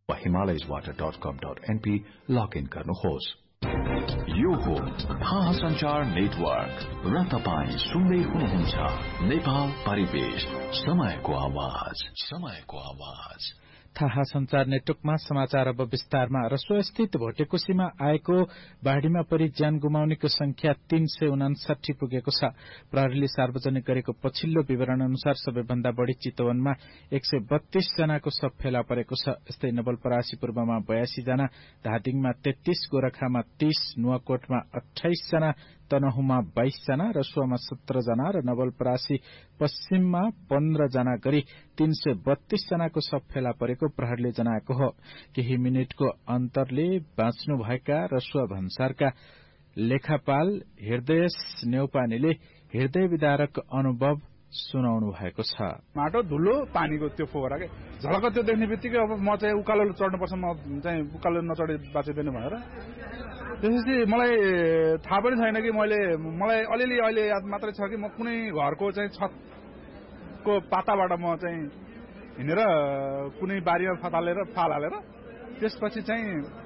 himalayaswater.com.np login गर्नुहोस्। यो हो थाहा संचार नेटवर्क र तपाईं सुन्दै हुनुहुन्छ नेपाल परिवेश समयको आवाज। थाहा संचार नेटवर्कमा समाचार अब विस्तारमा। रसुवास्थित भोटेकोशीमा आएको बाढ़ीमा परि ज्यान गुमाउनेको संख्या 359 पुगेको छ। प्रहरीले सार्वजनिक गरेको पछिल्लो विवरण अनुसार सबैभन्दा बढ़ी चितवनमा 132 जनाको शव फेला परेको छ। यस्तै नवलपरासी पूर्वमा 82 जना, धादिङमा 33, गोरखामा 30, नुवाकोटमा 28 जना, तनहुमा 22 जना, रसुवामा 17 जना र नवलपरासी पश्चिममा 15 जना गरी 332 जनाको शव फेला परेको प्रहरीले जनाएको हो। केही मिनेटको अन्तरले बाँच्नु भएका रसुवा भन्सारका लेखापाल हृदयेश नेउपानेले हृदय विदारक अनुभव सुनाउनु भएको छ। माटो धुलो पानीको त्यो फोहरा के झलक त्यो देख्ने बित्तिकै अब म चाहिँ उकालो चढ्नुपर्छ, म चाहिँ उकालो नचढे बाँचिँदैन भनेर त्यसपछि मलाई थाहा पनि छैन कि मलाई अलिअलि अहिले याद मात्रै छ कि म कुनै घरको चाहिँ छतको पाताबाट म चाहिँ हिँडेर कुनै बारीमा फाल हालेर त्यसपछि चाहिँ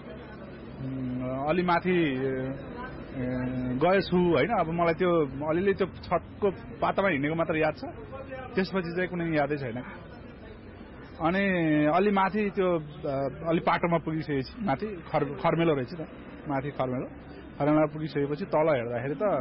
अलि माथि गएछु होइन। अब मलाई त्यो अलिअलि त्यो छतको पातामा हिँडेको मात्र याद छ, त्यसपछि चाहिँ कुनै यादै छैन। अनि अलि माथि त्यो अलि पाटोमा पुगिसकेपछि माथि खर्मेलो रहेछ त, माथि खर्मेलो पुगिसकेपछि तल हेर्दाखेरि त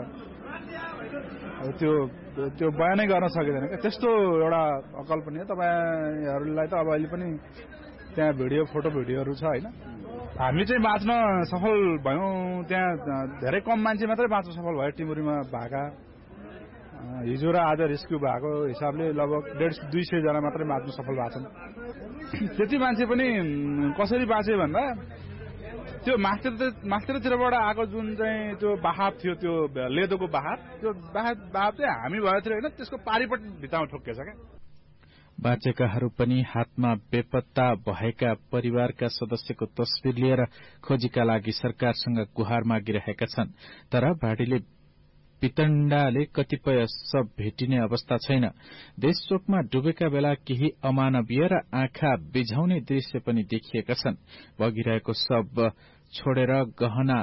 त्यो बयानै गर्न सकिँदैन क्या, त्यस्तो एउटा अकल्पनीय। तपाईँहरूलाई त अब अहिले पनि त्यहाँ फोटो भिडियोहरू छ होइन। हामी चाहिँ बाँच्न सफल भयौँ, त्यहाँ धेरै कम मान्छे मात्रै बाँच्न सफल भयो टिमुरीमा भएका। हिजो र आज रेस्क्यु भएको हिसाबले लगभग 150-200 जना मात्रै बाँच्न सफल भएको छन्। त्यति मान्छे पनि कसरी बाँचे भन्दा त्यो माथितिरबाट आएको जुन चाहिँ त्यो बहाव थियो, त्यो लेदोको बहाव चाहिँ हामी भएको थियो होइन, त्यसको पारिपट्टि भित्तामा ठोक्केछ क्या। बाँचेकाहरू पनि हातमा बेपत्ता भएका परिवारका सदस्यको तस्बिर लिएर खोजीका लागि सरकारसँग गुहार मागिरहेका छन्। तर बाढ़ीले पितण्डाले कतिपय शव भेटिने अवस्था छैन। देशशोकमा डुबेका बेला केही अमानवीय र आँखा बिझाउने दृश्य पनि देखिएका छन्। बगिरहेको शव छोडेर गहना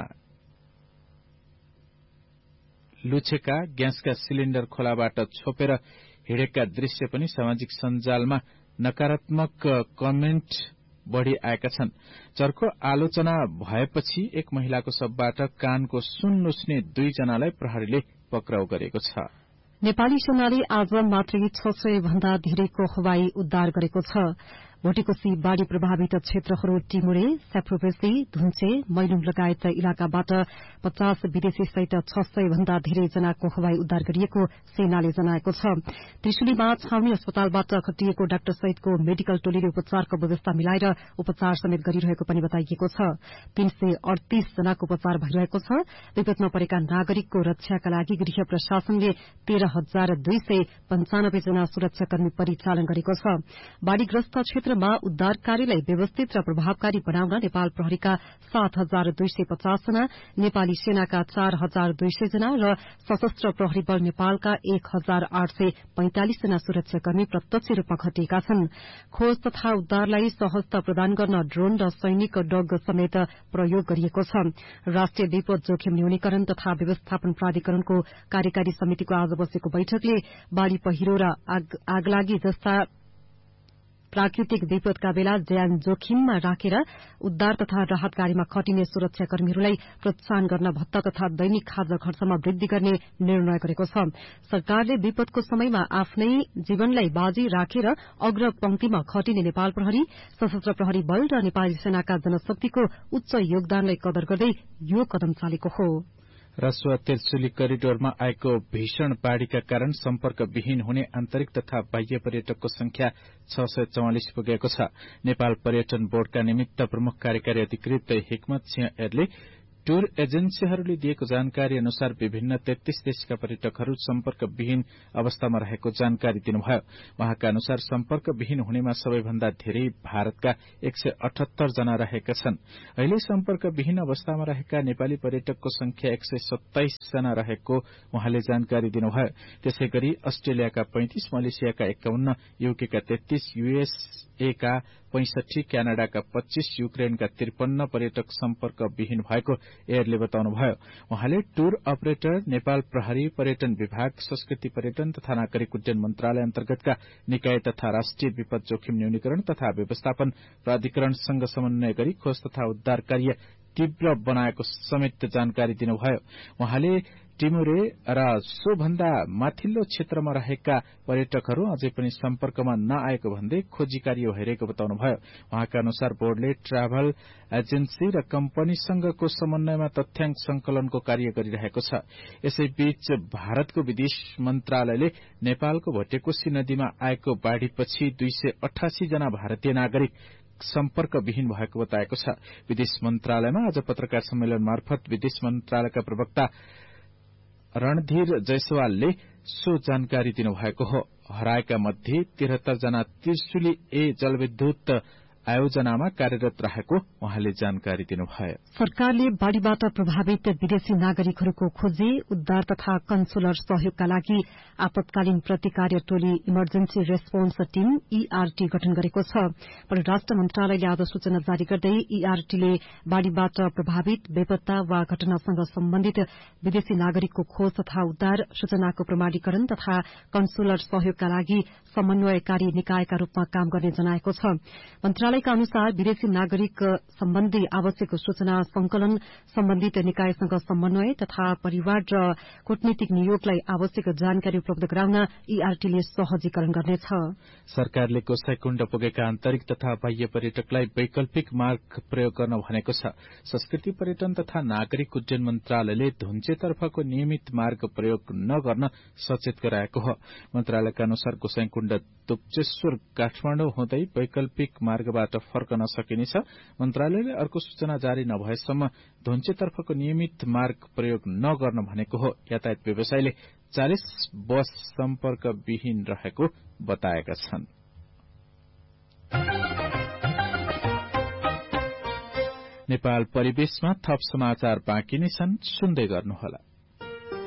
लुछेका, ग्यासका सिलिण्डर खोलाबाट छोपेर हिँडेका दृश्य पनि सामाजिक सञ्जालमा नकारात्मक कमेन्ट बढ़ी आएका छन्। चर्को आलोचना भएपछि एक महिलाको शवबाट कानको सुन लुच्ने 2 जनालाई प्रहरीले पक्राउ गरेको छ। नेपाली सेनाले आज मात्रै 600 भन्दा धेरैको हवाई उद्धार गरेको छ। भोटेकोशी बाढ़ी प्रभावित क्षेत्रहरू टिमुरे, सेप्रोपेसी, धुन्चे, मैलुङ लगायत इलाकाबाट 50 विदेशी सहित 600 भन्दा धेरै जनाको हवाई उद्धार गरिएको सेनाले जनाएको छ। त्रिशुलीमा छाउनी अस्पतालबाट खटिएको डाक्टर सहितको मेडिकल टोलीले उपचारको व्यवस्था मिलाएर उपचार समेत गरिरहेको पनि बताइएको छ। 338 जनाको उपचार भइरहेको छ। विपदमा परेका नागरिकको रक्षाका लागि गृह प्रशासनले 13,295 जना सुरक्षाकर्मी परिचालन गरेको छ। बाढ़ीग्रस्त क्षेत्रमा उद्धार कार्यलाई व्यवस्थित र प्रभावकारी बनाउन नेपाल प्रहरीका 7,250 जना, नेपाली सेनाका 4,200 जना र सशस्त्र प्रहरी बल नेपालका 1,845 जना सुरक्षाकर्मी प्रत्यक्ष रूपमा खटिएका छन्। खोज तथा उद्धारलाई सहजता प्रदान गर्न ड्रोन र सैनिक डग समेत प्रयोग गरिएको छ। राष्ट्रिय विपद जोखिम न्यूनीकरण तथा व्यवस्थापन प्राधिकरणको कार्यकारी समितिको आज बसेको बैठकले बाढ़ी, पहिरो र आगलागी जस्ता प्राकृतिक विपदका बेला ज्यान जोखिममा राखेर उद्धार तथा राहत कार्यमा खटिने सुरक्षाकर्मीहरूलाई प्रोत्साहन गर्न भत्ता तथा दैनिक खाजा खर्चमा वृद्धि गर्ने निर्णय गरेको छ। सरकारले विपदको समयमा आफ्नै जीवनलाई बाजी राखेर अग्रपंक्तिमा खटिने नेपाल प्रहरी, सशस्त्र प्रहरी बल र नेपाली सेनाका जनशक्तिको उच्च योगदानलाई कदर गर्दै यो कदम चालेको हो। रसुवा तेर्सुली करिडोरमा आएको भीषण बाढ़ीका कारण सम्पर्कविहीन हुने आन्तरिक तथा बाह्य पर्यटकको संख्या 644 पुगेको छ। नेपाल पर्यटन बोर्डका निमित्त प्रमुख कार्यकारी अधिकृत हिक्मत सिंह एरले टूर एजेन्सीहरूले दिएको जानकारी अनुसार विभिन्न 33 देशका पर्यटकहरू सम्पर्कविहीन अवस्थामा रहेको जानकारी दिनुभयो। उहाँका अनुसार सम्पर्कविहीन हुनेमा सबैभन्दा धेरै भारतका 178 जना रहेका छन्। अहिले सम्पर्कविहीन अवस्थामा रहेका नेपाली पर्यटकको संख्या 127 जना रहेको उहाँले जानकारी दिनुभयो। त्यसैगरी अस्ट्रेलियाका 35, मलेसियाका 51, यूकेका 33, USA का 65, क्यानाडाका 25, युक्रेनका 53 पर्यटक सम्पर्कविहीन भएको एयरले बताउनुभयो। उहाँले टूर अपरेटर, नेपाल प्रहरी, पर्यटन विभाग, संस्कृति पर्यटन तथा नागरिक उड्डयन मन्त्रालय अन्तर्गतका निकाय तथा राष्ट्रिय विपद जोखिम न्यूनीकरण तथा व्यवस्थापन प्राधिकरणसँग समन्वय गरी खोज तथा उद्धार कार्य तीव्र बनाएको समेत जानकारी दिनुभयो। उहाँले टिमुरे र सोभन्दा माथिल्लो क्षेत्रमा रहेका पर्यटकहरू अझै पनि सम्पर्कमा नआएको भन्दै खोजी कार्य भइरहेको बताउनुभयो। उहाँका अनुसार बोर्डले ट्राभल एजेन्सी र कम्पनीसँगको समन्वयमा तथ्याङ्क संकलनको कार्य गरिरहेको छ। यसैबीच भारतको विदेश मन्त्रालयले नेपालको भटेकोशी नदीमा आएको बाढ़ीपछि 288 जना भारतीय नागरिक सम्पर्कविहीन भएको बताएको छ। विदेश मन्त्रालयमा आज पत्रकार सम्मेलन मार्फत विदेश मन्त्रालयका प्रवक्ता रणधीर जयसवालले सो जानकारी दिनुभएको हो। हराएका मध्ये 73 जना त्रिशुली ए जलविद्युत आयोजनामा कार्यरत रहेको उहाँले जानकारी दिनुभयो। सरकारले बाढ़ीबाट प्रभावित विदेशी नागरिकहरूको खोजी, उद्धार तथा कन्सुलर सहयोगका लागि आपतकालीन प्रतिकार्य टोली इमर्जेन्सी रेस्पोन्स टीम ERT गठन गरेको छ। परराष्ट्र मन्त्रालयले आज सूचना जारी गर्दै ERTले बाढ़ीबाट प्रभावित, बेपत्ता वा घटनासँग सम्बन्धित विदेशी नागरिकको खोज तथा उद्धार, सूचनाको प्रमाणीकरण तथा कन्सुलर सहयोगका लागि समन्वयकारी निकायका रूपमा काम गर्ने जनाएको छ। मन्त्रालयका अनुसार विदेशी नागरिक सम्बन्धी आवश्यक सूचना संकलन, सम्बन्धित निकायसँग समन्वय तथा परिवार र कूटनीतिक नियोगलाई आवश्यक जानकारी उपलब्ध गराउन ERTले सहजीकरण गर्नेछ। सरकारले गोसाईकुण्ड पुगेका आन्तरिक तथा बाह्य पर्यटकलाई वैकल्पिक मार्ग प्रयोग गर्न भनेको छ। संस्कृति पर्यटन तथा नागरिक उड्डयन मन्त्रालयले धुन्चेतर्फको नियमित मार्ग प्रयोग नगर्न सचेत गराएको हो। मन्त्रालयका अनुसार गोसाईकुण्ड दुप्चेश्वर काठमाडौँ हुँदै वैकल्पिक मार्गबाट फर्कन सकिनेछ। मन्त्रालयले अर्को सूचना जारी नभएसम्म धुन्चेतर्फको नियमित मार्ग प्रयोग नगर्न भनेको हो। यातायात व्यवसायले 40 बस सम्पर्कविहीन रहेको बताएका छन्। नेपाल परिवेशमा थप समाचार बाँकी नै छन्, सुन्दै गर्नुहोला।